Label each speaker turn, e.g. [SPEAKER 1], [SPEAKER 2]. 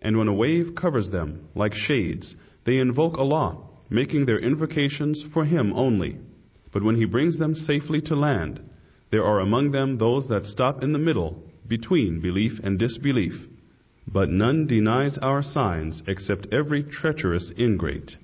[SPEAKER 1] And when a wave covers them like shades, they invoke Allah, making their invocations for Him only. But when He brings them safely to land, there are among them those that stop in the middle, between belief and disbelief. But none denies our signs except every treacherous ingrate.